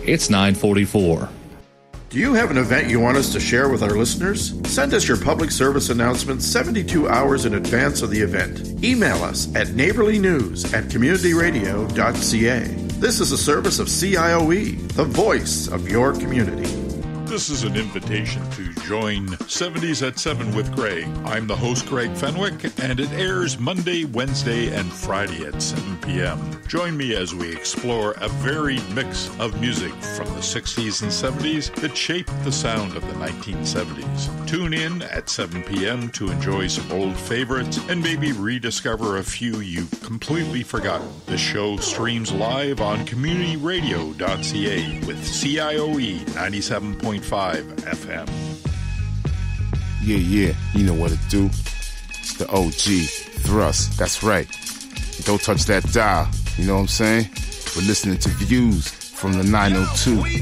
It's 9:44. Do you have an event you want us to share with our listeners? Send us your public service announcement 72 hours in advance of the event. Email us at neighborlynews@communityradio.ca. This is a service of CIOE, the voice of your community. This is an invitation to join 70s at 7 with Greg. I'm the host, Greg Fenwick, and it airs Monday, Wednesday, and Friday at 7 p.m. Join me as we explore a varied mix of music from the 60s and 70s that shaped the sound of the 1970s. Tune in at 7 p.m. to enjoy some old favorites and maybe rediscover a few you've completely forgotten. The show streams live on communityradio.ca with CIOE 97.5 FM. Yeah, you know what to do. It's the OG, Thrust, that's right. Don't touch that dial, you know what I'm saying? We're listening to Views from the 902.